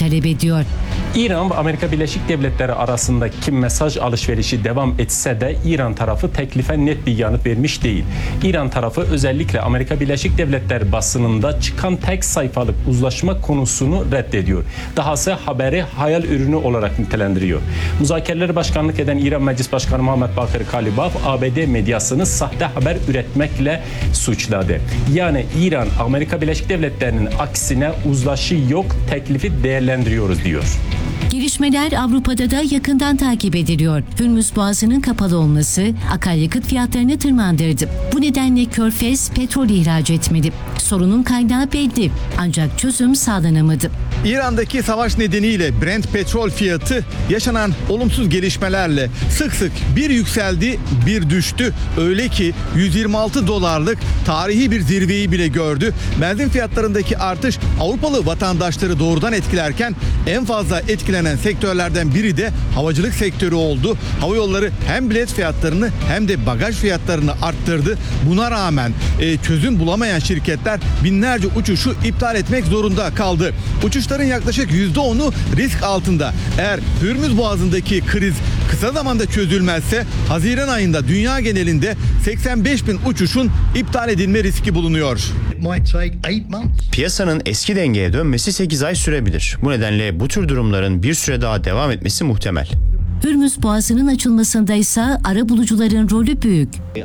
talep ediyor. İran ve Amerika Birleşik Devletleri arasındaki mesaj alışverişi devam etse de İran tarafı teklife net bir yanıt vermiş değil. İran tarafı özellikle Amerika Birleşik Devletleri basınında çıkan tek sayfalık uzlaşma konusunu reddediyor. Dahası haberi hayal ürünü olarak nitelendiriyor. Müzakerelere başkanlık eden İran Meclis Başkanı Muhammed Bakır Kalibaf, ABD medyasını sahte haber üretmekle suçladı. Yani İran, Amerika Birleşik Devletleri'nin aksine uzlaşı yok, teklifi değerlendiriyoruz diyor. Gelişmeler Avrupa'da da yakından takip ediliyor. Hürmüz Boğazı'nın kapalı olması akaryakıt fiyatlarını tırmandırdı. Bu nedenle Körfez petrol ihraç etmedi. Sorunun kaynağı belli ancak çözüm sağlanamadı. İran'daki savaş nedeniyle Brent petrol fiyatı yaşanan olumsuz gelişmelerle sık sık bir yükseldi bir düştü. Öyle ki 126 dolarlık tarihi bir zirveyi bile gördü. Benzin fiyatlarındaki artış Avrupalı vatandaşları doğrudan etkilerken en fazla etkilenen sektörlerden biri de havacılık sektörü oldu. Havayolları hem bilet fiyatlarını hem de bagaj fiyatlarını arttırdı. Buna rağmen çözüm bulamayan şirketler binlerce uçuşu iptal etmek zorunda kaldı. Uçuşların yaklaşık %10'u risk altında. Eğer Hürmüz Boğazı'ndaki kriz kısa zamanda çözülmezse Haziran ayında dünya genelinde 85 bin uçuşun iptal edilme riski bulunuyor. Piyasanın eski dengeye dönmesi 8 ay sürebilir. Bu nedenle bu tür durumların bir süre daha devam etmesi muhtemel. Hürmüz Boğazı'nın açılmasında ise arabulucuların rolü büyük.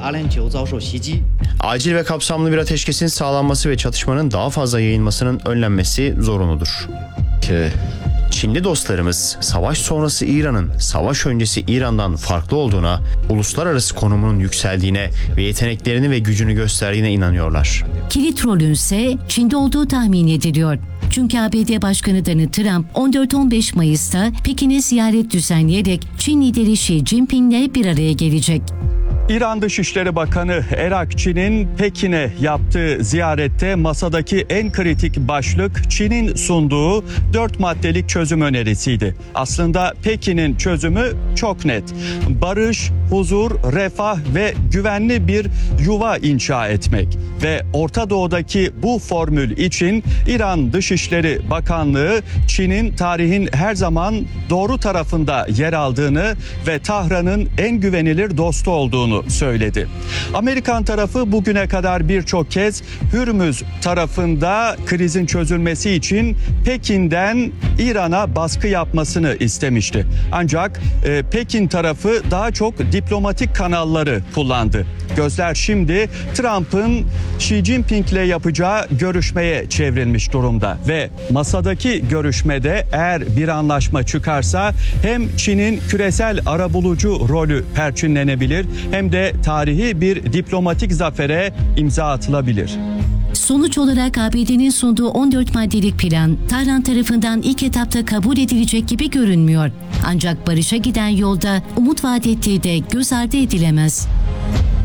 Acil ve kapsamlı bir ateşkesin sağlanması ve çatışmanın daha fazla yayılmasının önlenmesi zorunludur. Çinli dostlarımız savaş sonrası İran'ın savaş öncesi İran'dan farklı olduğuna, uluslararası konumunun yükseldiğine ve yeteneklerini ve gücünü gösterdiğine inanıyorlar. Kilit rolün ise Çin'de olduğu tahmin ediliyor. Çünkü ABD Başkanı Donald Trump 14-15 Mayıs'ta Pekin'e ziyaret düzenleyerek Çin lideri Xi Jinping'le bir araya gelecek. İran Dışişleri Bakanı Erakçı'nın Pekin'e yaptığı ziyarette masadaki en kritik başlık Çin'in sunduğu 4 maddelik çözüm önerisiydi. Aslında Pekin'in çözümü çok net. Barış, huzur, refah ve güvenli bir yuva inşa etmek. Ve Orta Doğu'daki bu formül için İran Dışişleri Bakanlığı Çin'in tarihin her zaman doğru tarafında yer aldığını ve Tahran'ın en güvenilir dostu olduğunu söyledi. Amerikan tarafı bugüne kadar birçok kez Hürmüz tarafında krizin çözülmesi için Pekin'den İran'a baskı yapmasını istemişti. Ancak Pekin tarafı daha çok diplomatik kanalları kullandı. Gözler şimdi Trump'ın Xi Jinping'le yapacağı görüşmeye çevrilmiş durumda ve masadaki görüşmede eğer bir anlaşma çıkarsa hem Çin'in küresel arabulucu rolü perçinlenebilir hem de tarihi bir diplomatik zafere imza atılabilir. Sonuç olarak ABD'nin sunduğu 14 maddelik plan Tahran tarafından ilk etapta kabul edilecek gibi görünmüyor. Ancak barışa giden yolda umut vaat ettiği de göz ardı edilemez.